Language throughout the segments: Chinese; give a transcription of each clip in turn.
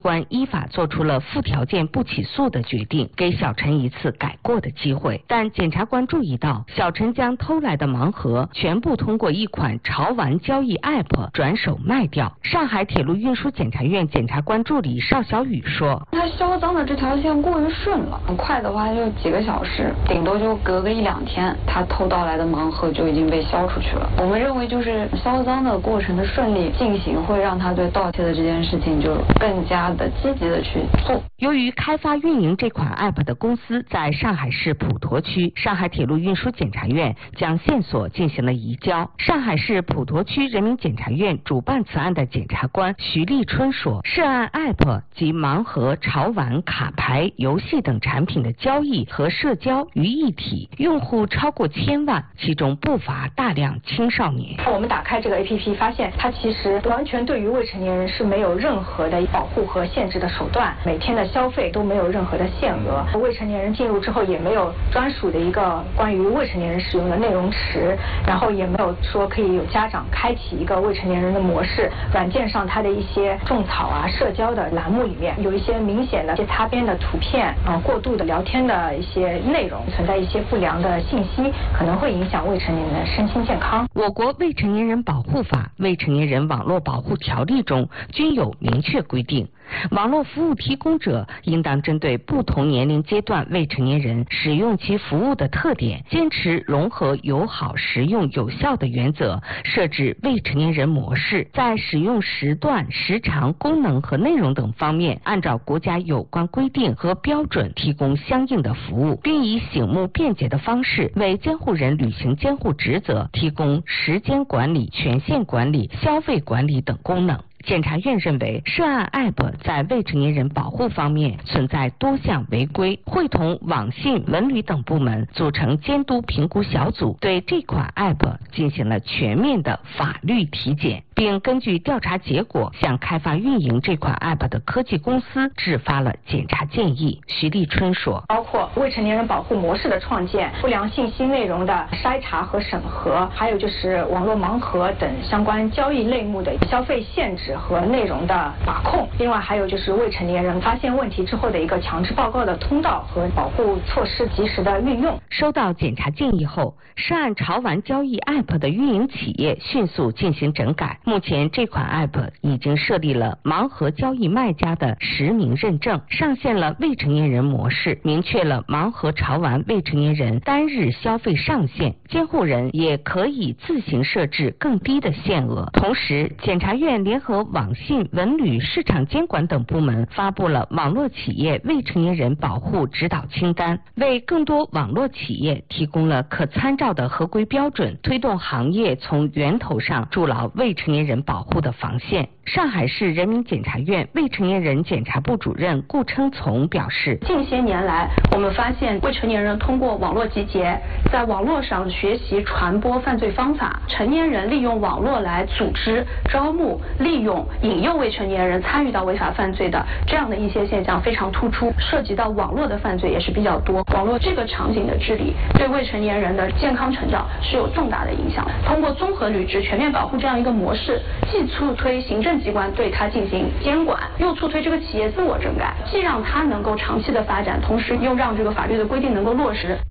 官依法做出了附条件不起诉的决定，给小陈一次改过的机会。但检察官注意到，小陈将偷来的盲盒全部通过一款潮玩交易 App 转手卖掉。上海铁路运输检察院检察官助理邵小雨说：“ 他销赃的这条线过于顺了，很快的话就几个小时，顶多就隔个1-2天，他偷盗来的盲盒就已经被销出去了。我们认为就是销赃的过程的顺利进行，会让他对盗窃的这件事情就更加的积极的去做。” 由于开发运营这款 App 的公司在上海市普陀区，上海铁路运输检察院将线索进行了移交。上海市普陀区人民检察院主办此案的检察官徐立春说，涉案 App 及盲盒、潮玩、卡牌、游戏等产品的交易和社交于一体，用户超过1000万，其中不乏大量青少年。 我们打开这个 APP， 发现它其实完全对于未成年人是没有任何的保护和限制的手段，每天的消费都没有任何的限额，未成年人进入之后也没有专属的一个关于未成年人使用的内容池，然后也没有说可以有家长开启一个未成年人的模式。软件上它的一些种草啊、社交的栏目里面有一些明显的一些擦边的图片过度的聊天的一些内容，存在一些不良的信息，可能会影响未成年人的身心健康。 我国未成年人保护法、未成年人网络保护条例中均有明确规定，网络服务提供者应当针对不同年龄阶段未成年人使用其服务的特点，坚持融合友好、实用、有效的原则，设置未成年人模式，在使用时段、时长、功能和内容等方面，按照国家有关规定和标准提供相应的服务，并以醒目便捷的方式为监护人履行监护职责提供时间管理、权限管理、消费管理等功能。检察院认为，涉案 App 在未成年人保护方面存在多项违规，会同网信、文旅等部门组成监督评估小组，对这款 App 进行了全面的法律体检，并根据调查结果向开发运营这款 App 的科技公司制发了检察建议。徐立春说， 包括未成年人保护模式的创建、不良信息内容的筛查和审核，还有就是网络盲盒等相关交易类目的消费限制和内容的把控，另外还有就是未成年人发现问题之后的一个强制报告的通道和保护措施及时的运用。 收到检察建议后，涉案潮玩交易 App 的运营企业迅速进行整改，目前这款 App 已经设立了盲盒交易卖家的实名认证，上线了未成年人模式，明确了盲盒潮玩未成年人单日消费上限，监护人也可以自行设置更低的限额。同时，检察院联合网信、文旅、市场监管等部门发布了网络企业未成年人保护指导清单，为更多网络企业提供了可参照的合规标准，推动行业从源头上筑牢未成年人保护的防线。上海市人民检察院未成年人检察部主任顾称从表示， 近些年来，我们发现未成年人通过网络集结，在网络上学习传播犯罪方法，成年人利用网络来组织、招募、利用、引诱未成年人参与到违法犯罪的这样的一些现象非常突出，涉及到网络的犯罪也是比较多。网络这个场景的治理对未成年人的健康成长是有重大的影响。通过综合履职、全面保护这样一个模式，既促推行政机关对它进行监管，又促推这个企业自我整改，既让它能够长期的发展，同时又让这个法律的规定能够落实。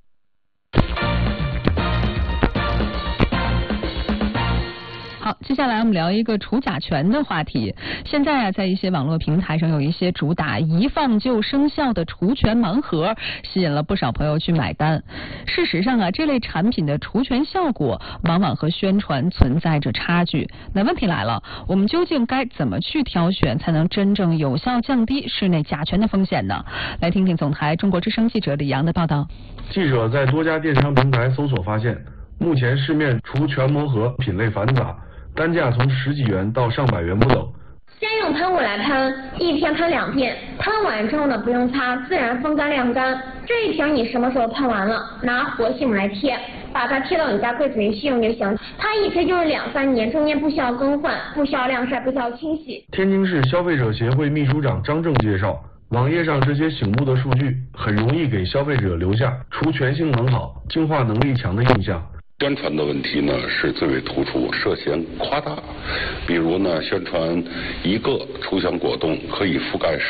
好，接下来我们聊一个除甲醛的话题。现在啊，在一些网络平台上有一些主打一放就生效的除醛盲盒，吸引了不少朋友去买单。事实上啊，这类产品的除醛效果往往和宣传存在着差距。那问题来了，我们究竟该怎么去挑选，才能真正有效降低室内甲醛的风险呢？来听听总台中国之声记者李阳的报道。 记者在多家电商平台搜索发现，目前市面除醛魔盒品类繁杂，单价从10几元到上百元不等。 先用喷雾来喷，一天喷2遍，喷完之后呢不用擦，自然风干晾干。这一瓶你什么时候喷完了，拿活性来贴，把它贴到你家柜子里去用就行。它一贴就是2-3年，中间不需要更换，不需要晾晒，不需要清洗。 天津市消费者协会秘书长张正介绍，网页上这些醒目的数据很容易给消费者留下除醛性能好、净化能力强的印象。 宣传的问题呢是最为突出，涉嫌夸大。比如呢，宣传一个除癣果冻可以覆盖